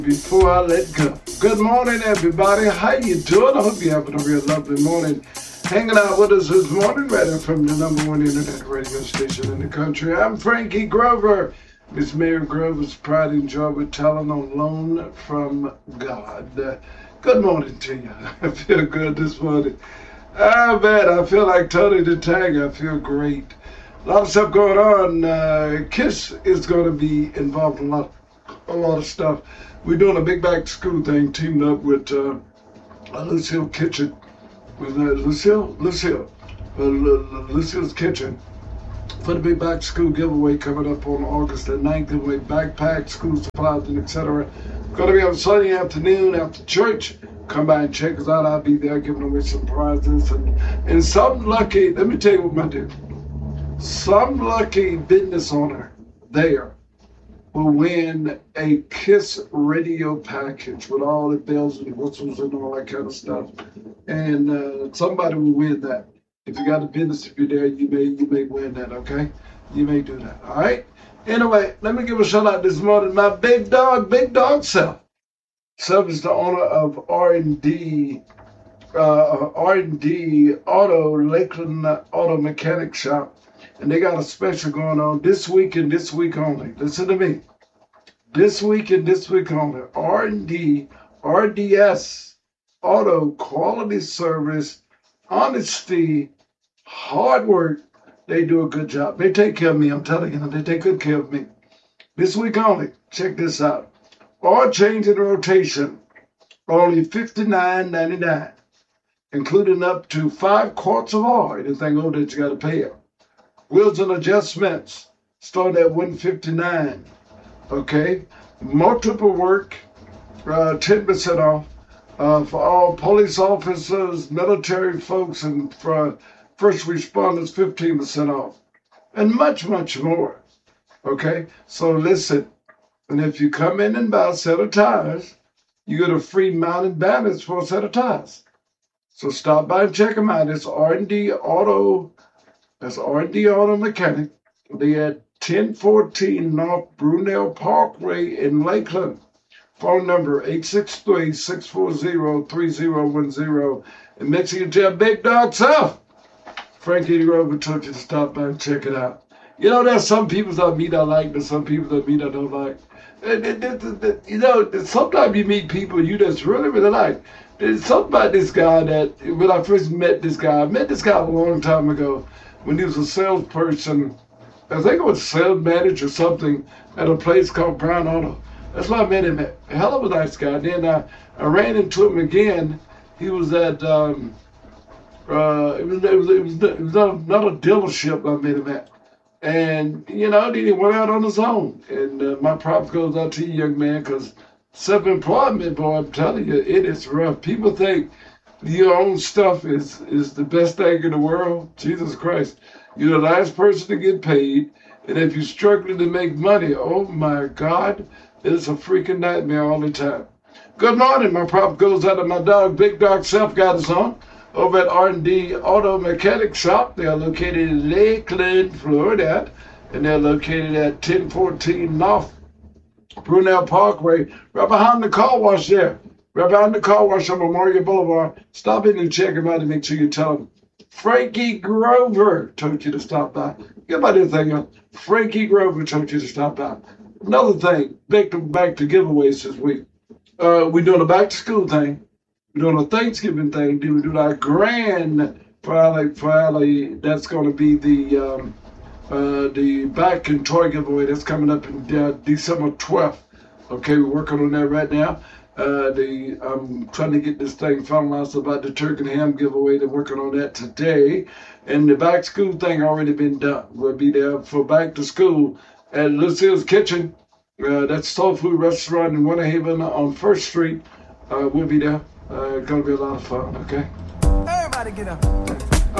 Before I let go. Good morning, everybody. How you doing? I hope you're having a real lovely morning. Hanging out with us this morning, right from the number one internet radio station in the country. I'm Frankie Grover. Miss Mary Grover's Pride and Joy with talent on loan from God. Good morning to you. I feel good this morning. Man, I feel like Tony the Tiger. I feel great. A lot of stuff going on. KISS is going to be involved in a lot of stuff. We're doing a big back to school thing, teamed up with Lucille Kitchen. Was that Lucille's Kitchen for the big back to school giveaway coming up on August the 9th. Giveaway backpacks, school supplies, and etc. Going to be on Sunday afternoon after church. Come by and check us out. I'll be there giving away some prizes. And some lucky, let me tell you what I'm going to do. Some lucky business owner there will win a KISS radio package with all the bells and whistles and all that kind of stuff. And somebody will win that. If you got a business, if you're there, you may win that, okay? You may do that, all right? Anyway, let me give a shout out this morning. My big dog self. Self is the owner of R&D Auto, Lakeland Auto Mechanic Shop. And they got a special going on this week and this week only. Listen to me. This week and this week only. R&D, RDS, Auto, quality service, honesty, hard work. They do a good job. They take care of me. I'm telling you, they take good care of me. This week only. Check this out. Oil change and rotation, only $59.99, including up to 5 quarts of oil. Anything over that you got to pay it. Wheels and adjustments start at $159. Okay, multiple work, 10% off for all police officers, military folks, and for first responders, 15% off, and much more. Okay, so listen, and if you come in and buy a set of tires, you get a free mounted balance for a set of tires. So stop by and check them out. It's R&D Auto. That's R&D Auto Mechanic. They at 1014 North Brunel Parkway in Lakeland. Phone number 863-640-3010. And make sure you tell Big Dog Self. Frankie Grover told you to stop by and check it out. You know, there's some people that meet I like, there's some people that meet I don't like. You know, sometimes you meet people you just really like. There's something about this guy that, when I first met this guy, I met this guy a long time ago. When he was a salesperson, I think it was a sales manager or something at a place called Brown Auto. That's why I met him. A hell of a nice guy. Then I ran into him again. He was at, it was not a dealership I met him at. And, you know, then he went out on his own. And my props goes out to you, young man, because self-employment, boy, I'm telling you, it is rough. People think your own stuff is the best thing in the world. Jesus Christ. You're the last person to get paid. And if you're struggling to make money, oh my God, it's a freaking nightmare all the time. Good morning. My prop goes out to my dog, Big Dog Self, got us on over at R&D Auto Mechanic Shop. They are located in Lakeland, Florida. And they're located at 1014 North Brunel Parkway, right behind the car wash there. Right behind the car wash on Memorial Boulevard. Stop in and check him out and make sure you tell him Frankie Grover told you to stop by. Get about anything else. Frankie Grover told you to stop by. Another thing, back to giveaways this week. We're doing a back to school thing. We're doing a Thanksgiving thing. Then we're doing our grand finale. That's going to be the back and toy giveaway that's coming up in December 12th. Okay, we're working on that right now. I'm trying to get this thing finalized about the turkey and ham giveaway. They're working on that today. And the back to school thing already been done. We'll be there for back to school at Lucille's Kitchen. That's soul food restaurant in Winter Haven on 1st Street. We'll be there. It's going to be a lot of fun, okay? Everybody get up.